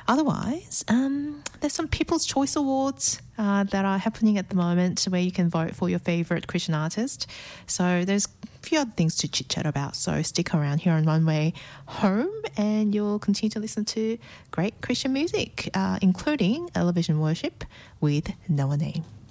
Otherwise, there's some People's Choice Awards that are happening at the moment where you can vote for your favourite Christian artist. So there's a few other things to chit-chat about. So stick around here on One Way Home and you'll continue to listen to great Christian music, including Elevation Worship with Noah Name.